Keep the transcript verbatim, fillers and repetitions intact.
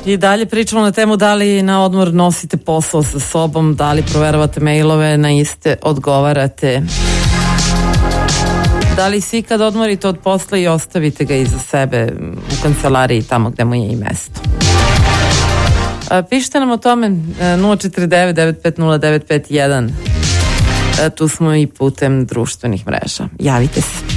I dalje pričamo na temu da li na odmor nosite posao sa sobom, da li proveravate mailove, na iste odgovarate. Da li si kad odmorite od posla i ostavite ga iza sebe u kancelariji tamo gde mu je i mesto. Pišite nam o tome nula četiri devet devet pet nula devet pet jedan. Tu smo i putem društvenih mreža. Javite se.